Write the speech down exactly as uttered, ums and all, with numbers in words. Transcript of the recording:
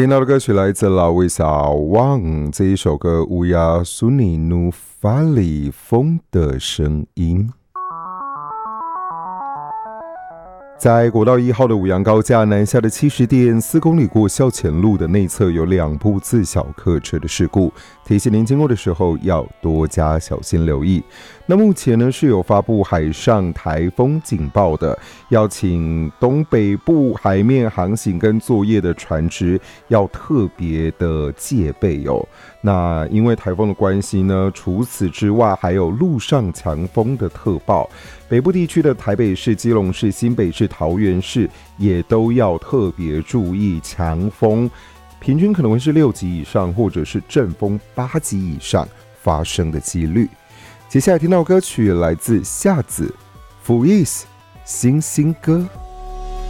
听到的歌曲来自老魏小旺，这一首歌乌鸦苏尼努法里风的声音。在国道一号的五羊高架南下的七十店四公里过校前路的内侧有两部自小客车的事故，提醒您经过的时候要多加小心留意。那目前呢是有发布海上台风警报的，要请东北部海面航行跟作业的船只要特别的戒备哦。那因为台风的关系呢，除此之外还有陆上强风的特报，北部地区的台北市、基隆市、新北市、桃园市也都要特别注意强风，平均可能会是六级以上，或者是阵风八级以上发生的几率。接下来听到歌曲来自夏子 Freeze 星星歌。